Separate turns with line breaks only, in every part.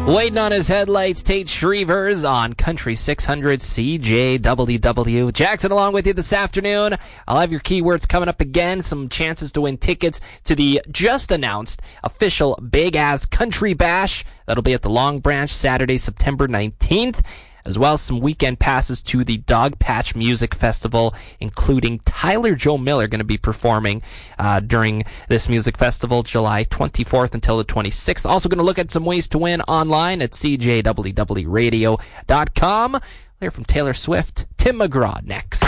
Waiting on his headlights, Tate Shrevers on Country 600 CJWW. Jackson along with you this afternoon. I'll have your keywords coming up again. Some chances to win tickets to the just announced official Big Ass Country Bash. That'll be at the Long Branch Saturday, September 19th. As well as some weekend passes to the Dogpatch Music Festival, including Tyler Joe Miller going to be performing during this music festival, July 24th until the 26th. Also going to look at some ways to win online at cjwwradio.com. We'll hear from Taylor Swift, Tim McGraw next.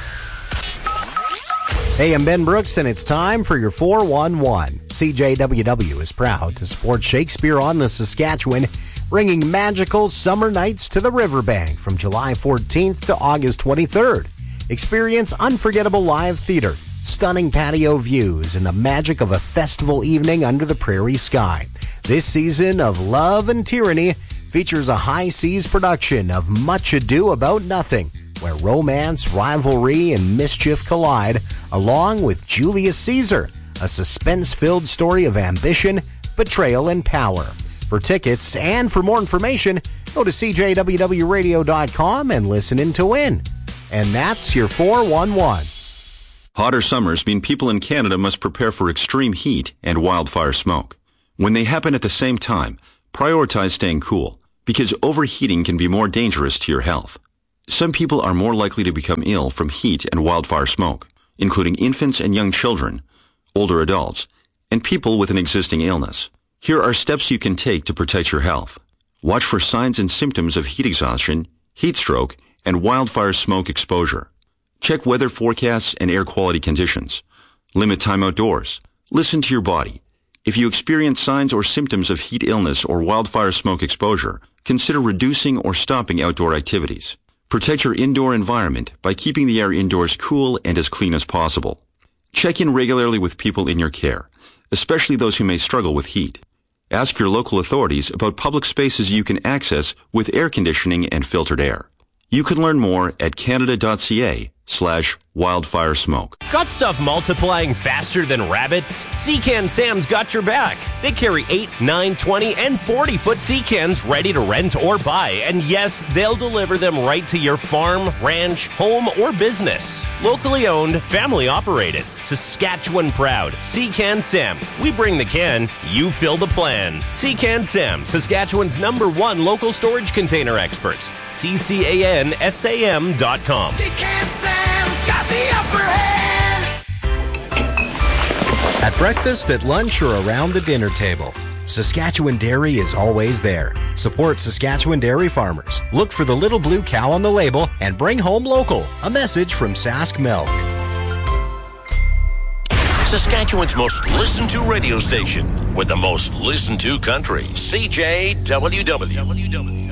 Hey, I'm Ben Brooks, and it's time for your 411. CJWW is proud to support Shakespeare on the Saskatchewan, bringing magical summer nights to the riverbank from July 14th to August 23rd. Experience unforgettable live theater, stunning patio views, and the magic of a festival evening under the prairie sky. This season of Love and Tyranny features a High Seas production of Much Ado About Nothing, where romance, rivalry, and mischief collide, along with Julius Caesar, a suspense-filled story of ambition, betrayal, and power. For tickets and for more information, go to cjwwradio.com and listen in to win. And that's your 411.
Hotter summers mean people in Canada must prepare for extreme heat and wildfire smoke. When they happen at the same time, prioritize staying cool, because overheating can be more dangerous to your health. Some people are more likely to become ill from heat and wildfire smoke, including infants and young children, older adults, and people with an existing illness. Here are steps you can take to protect your health. Watch for signs and symptoms of heat exhaustion, heat stroke, and wildfire smoke exposure. Check weather forecasts and air quality conditions. Limit time outdoors. Listen to your body. If you experience signs or symptoms of heat illness or wildfire smoke exposure, consider reducing or stopping outdoor activities. Protect your indoor environment by keeping the air indoors cool and as clean as possible. Check in regularly with people in your care, especially those who may struggle with heat. Ask your local authorities about public spaces you can access with air conditioning and filtered air. You can learn more at canada.ca/wildfire smoke.
Got stuff multiplying faster than rabbits? Sea-Can Sam's got your back. They carry 8, 9, 20, and 40-foot sea cans ready to rent or buy. And yes, they'll deliver them right to your farm, ranch, home, or business. Locally owned, family operated, Saskatchewan proud. Sea-Can Sam. We bring the can, you fill the plan. Sea-Can Sam, Saskatchewan's #1 local storage container experts. CCANSAM.com.
Sea-Can Sam's got the upper hand.
At breakfast, at lunch, or around the dinner table, Saskatchewan Dairy is always there. Support Saskatchewan dairy farmers. Look for the little blue cow on the label and bring home local. A message from Sask Milk.
Saskatchewan's most listened to radio station with the most listened to country. CJWW.